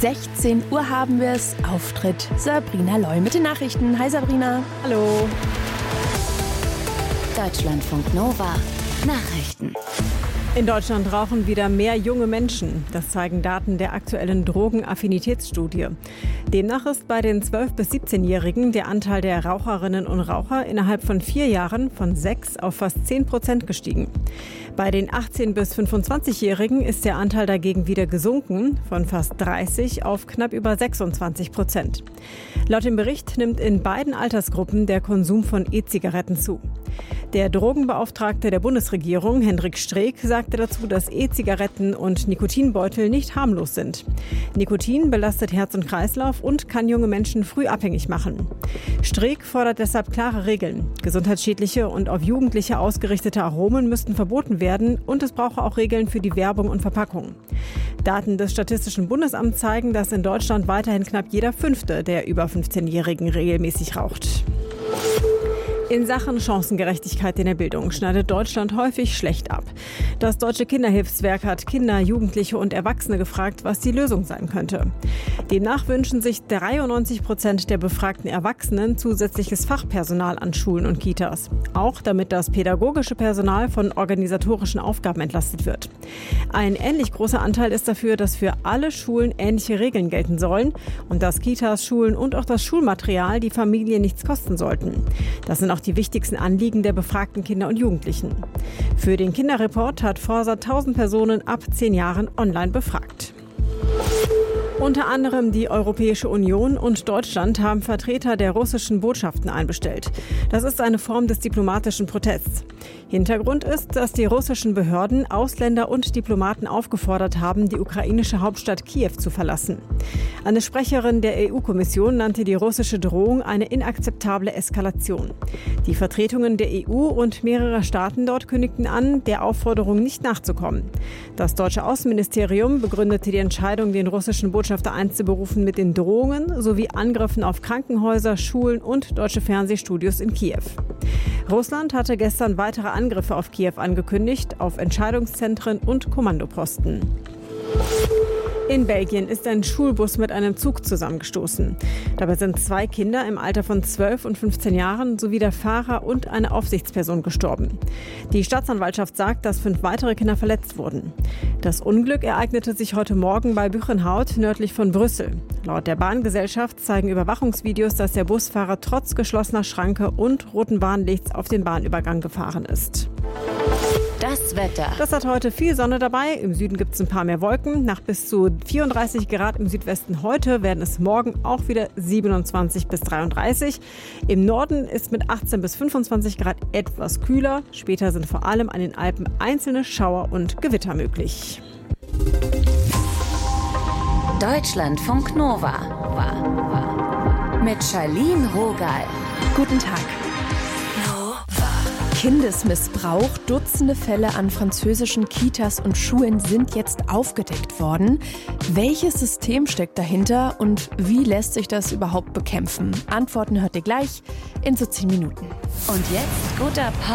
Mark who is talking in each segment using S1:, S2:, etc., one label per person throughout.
S1: 16 Uhr haben wir es. Auftritt Sabrina Loy mit den Nachrichten. Hi Sabrina.
S2: Hallo.
S3: Deutschlandfunk Nova. Nachrichten.
S2: In Deutschland rauchen wieder mehr junge Menschen. Das zeigen Daten der aktuellen Drogenaffinitätsstudie. Demnach ist bei den 12- bis 17-Jährigen der Anteil der Raucherinnen und Raucher innerhalb von 4 Jahren von 6 auf fast 10% gestiegen. Bei den 18- bis 25-Jährigen ist der Anteil dagegen wieder gesunken, von fast 30 auf knapp über 26%. Laut dem Bericht nimmt in beiden Altersgruppen der Konsum von E-Zigaretten zu. Der Drogenbeauftragte der Bundesregierung, Hendrik Streeck, sagte dazu, dass E-Zigaretten und Nikotinbeutel nicht harmlos sind. Nikotin belastet Herz und Kreislauf und kann junge Menschen früh abhängig machen. Streeck fordert deshalb klare Regeln. Gesundheitsschädliche und auf Jugendliche ausgerichtete Aromen müssten verboten werden und es brauche auch Regeln für die Werbung und Verpackung. Daten des Statistischen Bundesamts zeigen, dass in Deutschland weiterhin knapp jeder 5. der über 15-Jährigen regelmäßig raucht. In Sachen Chancengerechtigkeit in der Bildung schneidet Deutschland häufig schlecht ab. Das Deutsche Kinderhilfswerk hat Kinder, Jugendliche und Erwachsene gefragt, was die Lösung sein könnte. Demnach wünschen sich 93% der befragten Erwachsenen zusätzliches Fachpersonal an Schulen und Kitas. Auch damit das pädagogische Personal von organisatorischen Aufgaben entlastet wird. Ein ähnlich großer Anteil ist dafür, dass für alle Schulen ähnliche Regeln gelten sollen und dass Kitas, Schulen und auch das Schulmaterial die Familie nichts kosten sollten. Das sind auch die wichtigsten Anliegen der befragten Kinder und Jugendlichen. Für den Kinderreport hat Forsa 1000 Personen ab 10 Jahren online befragt. Unter anderem die Europäische Union und Deutschland haben Vertreter der russischen Botschaften einbestellt. Das ist eine Form des diplomatischen Protests. Hintergrund ist, dass die russischen Behörden Ausländer und Diplomaten aufgefordert haben, die ukrainische Hauptstadt Kiew zu verlassen. Eine Sprecherin der EU-Kommission nannte die russische Drohung eine inakzeptable Eskalation. Die Vertretungen der EU und mehrerer Staaten dort kündigten an, der Aufforderung nicht nachzukommen. Das deutsche Außenministerium begründete die Entscheidung, den russischen Botschafter einzuberufen, mit den Drohungen sowie Angriffen auf Krankenhäuser, Schulen und deutsche Fernsehstudios in Kiew. Russland hatte gestern weitere Angriffe auf Kiew angekündigt, auf Entscheidungszentren und Kommandoposten. In Belgien ist ein Schulbus mit einem Zug zusammengestoßen. Dabei sind 2 Kinder im Alter von 12 und 15 Jahren sowie der Fahrer und eine Aufsichtsperson gestorben. Die Staatsanwaltschaft sagt, dass 5 weitere Kinder verletzt wurden. Das Unglück ereignete sich heute Morgen bei Buchenhout nördlich von Brüssel. Laut der Bahngesellschaft zeigen Überwachungsvideos, dass der Busfahrer trotz geschlossener Schranke und roten Warnlichts auf den Bahnübergang gefahren ist.
S3: Das Wetter.
S2: Das hat heute viel Sonne dabei. Im Süden gibt es ein paar mehr Wolken. Nach bis zu 34 Grad im Südwesten heute werden es morgen auch wieder 27 bis 33. Im Norden ist mit 18 bis 25 Grad etwas kühler. Später sind vor allem an den Alpen einzelne Schauer und Gewitter möglich.
S3: Deutschlandfunk Nova. Mit Charlene Rogal.
S1: Guten Tag. Kindesmissbrauch. Dutzende Fälle an französischen Kitas und Schulen sind jetzt aufgedeckt worden. Welches System steckt dahinter und wie lässt sich das überhaupt bekämpfen? Antworten hört ihr gleich in so 10 Minuten.
S3: Und jetzt guter Pop.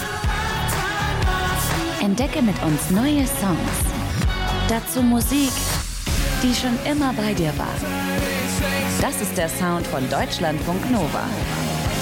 S3: Entdecke mit uns neue Songs. Dazu Musik, die schon immer bei dir war. Das ist der Sound von Deutschlandfunk Nova.